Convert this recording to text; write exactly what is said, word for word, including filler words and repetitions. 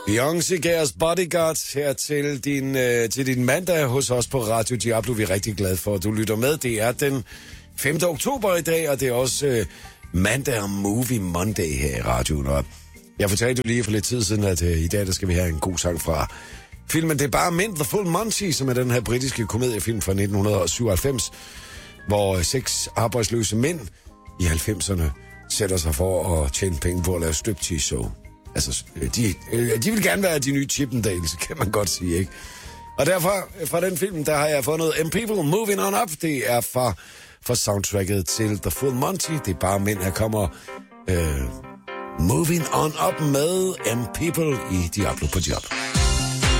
Beyoncé Gæres Bodyguard her til din, øh, til din mandag hos os på Radio Diablo. Vi er rigtig glade for, at du lytter med. Det er den femte oktober i dag, og det er også øh, mandag og Movie Monday her i radioen. Og jeg fortalte jo lige for lidt tid siden, at øh, i dag der skal vi have en god sang fra filmen Det er bare mænd, The Full Monty, som er den her britiske komediefilm fra nitten syvoghalvfems, hvor øh, seks arbejdsløse mænd i halvfemserne sætter sig for at tjene penge på at lave striptease show. Altså, de, de vil gerne være de nye Chippendales, kan man godt sige, ikke? Og derfor, fra den film, der har jeg fundet M People Moving On Up. Det er fra, fra soundtracket til The Full Monty. Det er bare mænd, her kommer øh, Moving On Up med M People i Diablo på Job.